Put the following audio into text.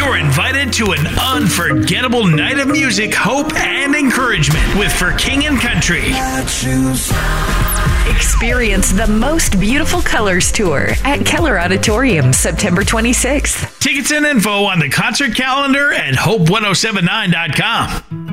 You're invited to an unforgettable night of music, hope, and encouragement with For King and Country. Experience the Most Beautiful Colors Tour at Keller Auditorium, September 26th. Tickets and info on the concert calendar at hope1079.com.